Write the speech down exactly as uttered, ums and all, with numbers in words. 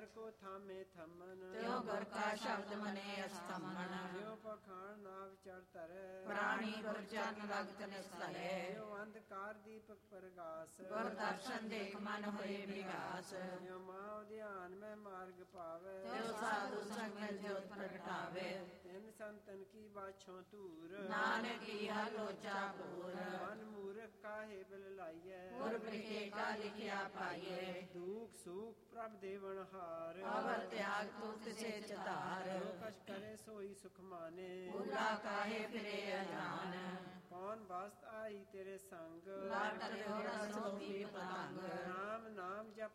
ਹਰ ਕੋ ਥਾਮੇ ਥਮਨ ਤਿਉ ਗੁਰ ਕਾ ਸ਼ਬਦ ਮਨੇ ਅਸਥਮਨ ਜਿਉ ਪਖਾਣ ਨਾਵ ਚੜ ਧਰੈ ਪ੍ਰਾਣੀ ਗੁਰ ਚਰਨ ਲਗਤ ਨਿਸਤਰੈ ਜਿਉ ਅੰਧਕਾਰ ਦੀਪਕ ਪ੍ਰਗਾਸ ਗੁਰ ਦਰਸ਼ਨ ਦੇਖ ਮਨ ਹੋਏ ਵਿਗਾਸ ਜਿਉ ਮਾਉ ਧਿਆਨ ਮੈਂ ਮਾਰਗ ਪਾਵੈ ਤਿਉ ਸਾਧੂ ਸੰਗ ਮਿਲ ਜੋਤ ਪ੍ਰਗਟਾਵੇ ਤਿਨ ਸੰਤਨ ਕੀ ਬਾਛੋਂ ਧੂਰ ਨਾਨਕ ਕੀ ਹਰ ਲੋਚਾ ਪੂਰ ਮਨ ਮੂਰਖ ਕਾਹੇ ਬਿਲ ਲਾਈਐ ਗੁਰ ਬਿਖੇ ਕਾ ਲਿਖਿਆ ਪਾਈਏ ਦੁਖ ਸੁਖ ਪ੍ਰਭ ਦੇਵਨ ਹਾਰ ਅਵਰ ਤਿਆਗ ਤੂੰ ਤਿਸੇ ਚਤਾਰ ਜੋ ਕਛ ਕਰੇ ਸੋਈ ਸੁਖ ਮਾਨੇ ਭੁਲਾ ਕਾਹੇ ਫਿਰੇ ਅਜਾਨ ਕੌਣ ਬਸਤ ਆਈ ਤੇਰੇ ਸੰਗ ਲਾਟ ਰਿਓ ਰਸੋਗੀ ਪਤੰਗ ਨਾਮ ਨਾਮ ਜਪ